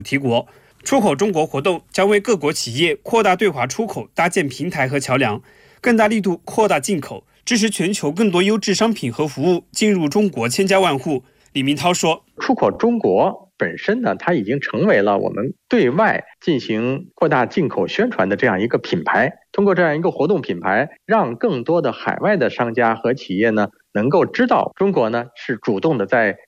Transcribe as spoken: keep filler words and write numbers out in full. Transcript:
提国。出口中国活动将为各国企业扩大对华出口搭建平台和桥梁，更大力度扩大进口，支持全球更多优质商品和服务进入中国千家万户。李明涛说， 出口中国本身呢，它已经成为了我们对外进行扩大进口宣传的这样一个品牌。通过这样一个活动品牌，让更多的海外的商家和企业呢，能够知道中国呢是主动的在